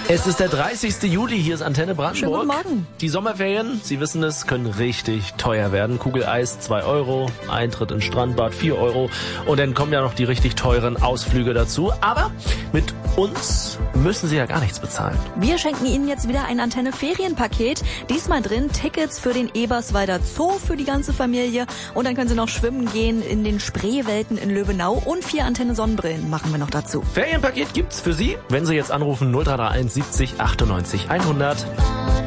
Es ist der 30. Juli, hier ist Antenne Brandenburg. Schönen guten Morgen. Die Sommerferien, Sie wissen es, können richtig teuer werden. Kugeleis 2 Euro, Eintritt ins Strandbad 4 Euro und dann kommen ja noch die richtig teuren Ausflüge dazu. Aber mit uns müssen Sie ja gar nichts bezahlen. Wir schenken Ihnen jetzt wieder ein Antenne-Ferienpaket. Diesmal drin Tickets für den Eberswalder Zoo für die ganze Familie. Und dann können Sie noch schwimmen gehen in den Spreewelten in Löbenau und 4 Antenne-Sonnenbrillen machen wir noch dazu. Ferienpaket gibt's für Sie, wenn Sie jetzt anrufen 0331 70 98 100.